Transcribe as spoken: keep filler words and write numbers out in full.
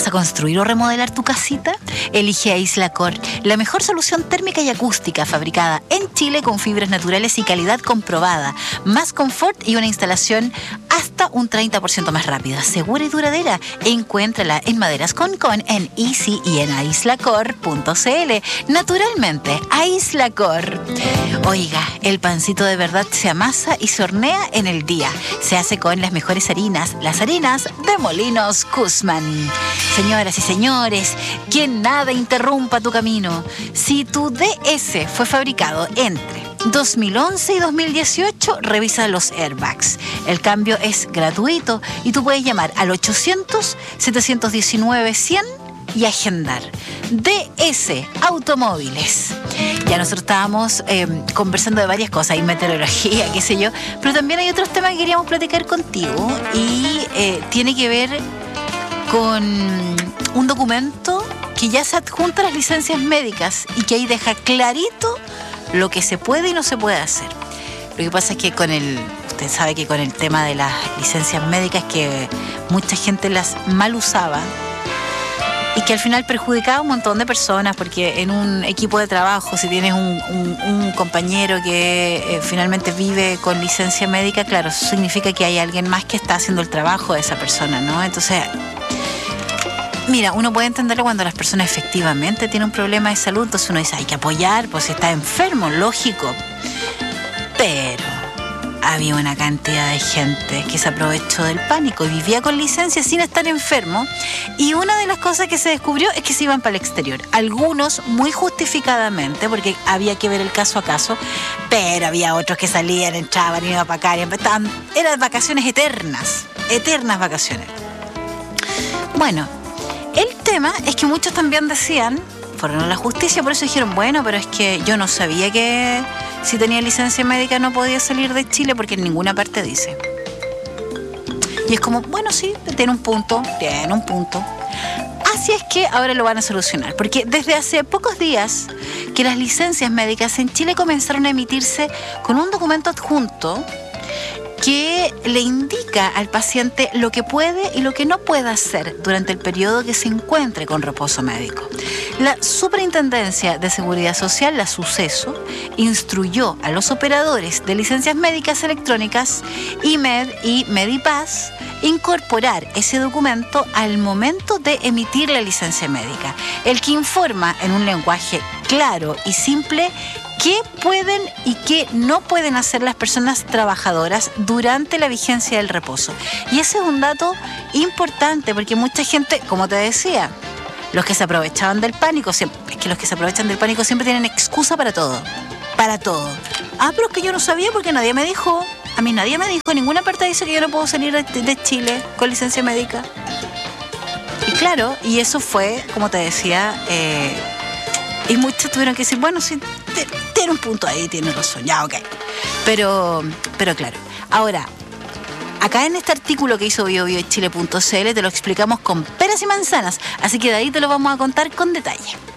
¿Vas a construir o remodelar tu casita? Elige Aislacor, la mejor solución térmica y acústica fabricada en Chile con fibras naturales y calidad comprobada. Más confort y una instalación hasta un treinta por ciento más rápida, segura y duradera. Encuéntrala en Maderas Concon, en Easy y en aislacor punto c l. Naturalmente, Aislacor. Oiga, el pancito de verdad se amasa y se hornea en el día. Se hace con las mejores harinas, las harinas de Molinos Guzmán. Señoras y señores, que nada interrumpa tu camino. Si tu D S fue fabricado entre dos mil once y dos mil dieciocho, revisa los airbags. El cambio es gratuito y tú puedes llamar al ochocientos, setecientos diecinueve, cien y agendar. D S Automóviles. Ya nosotros estábamos eh, conversando de varias cosas, hay meteorología, qué sé yo, pero también hay otros temas que queríamos platicar contigo y eh, tiene que ver con un documento que ya se adjunta a las licencias médicas y que ahí deja clarito lo que se puede y no se puede hacer. Lo que pasa es que con el, usted sabe que con el tema de las licencias médicas, que mucha gente las mal usaba y que al final perjudicaba a un montón de personas, porque en un equipo de trabajo, si tienes un, un, un compañero que eh, finalmente vive con licencia médica, claro, eso significa que hay alguien más que está haciendo el trabajo de esa persona, ¿no? Entonces, mira, uno puede entenderlo cuando las personas efectivamente tienen un problema de salud, entonces uno dice, hay que apoyar, pues si está enfermo, lógico. Pero había una cantidad de gente que se aprovechó del pánico y vivía con licencia sin estar enfermo, y una de las cosas que se descubrió es que se iban para el exterior. Algunos muy justificadamente, porque había que ver el caso a caso, pero había otros que salían, entraban, iban para acá, estaban, eran vacaciones eternas, eternas vacaciones. Bueno, el tema es que muchos también decían, fueron a la justicia, por eso dijeron, bueno, pero es que yo no sabía que si tenía licencia médica no podía salir de Chile, porque en ninguna parte dice. Y es como, bueno, sí, tiene un punto, tiene un punto. Así es que ahora lo van a solucionar, porque desde hace pocos días que las licencias médicas en Chile comenzaron a emitirse con un documento adjunto que le indica al paciente lo que puede y lo que no puede hacer durante el periodo que se encuentre con reposo médico. La Superintendencia de Seguridad Social, la SUSESO, instruyó a los operadores de licencias médicas electrónicas, I M E D y Medipass, incorporar ese documento al momento de emitir la licencia médica, el que informa en un lenguaje claro y simple qué pueden y qué no pueden hacer las personas trabajadoras durante la vigencia del reposo. Y ese es un dato importante, porque mucha gente, como te decía, los que se aprovechaban del pánico, siempre, es que los que se aprovechan del pánico siempre tienen excusa para todo, para todo. Ah, pero es que yo no sabía porque nadie me dijo, a mí nadie me dijo, en ninguna parte dice que yo no puedo salir de, de Chile con licencia médica. Y claro, y eso fue, como te decía, eh, y muchos tuvieron que decir, bueno, sí, tiene un punto ahí, tiene razón, ya, ok. Pero, pero claro, ahora, acá en este artículo que hizo bio bio chile punto c l te lo explicamos con peras y manzanas, así que de ahí te lo vamos a contar con detalle.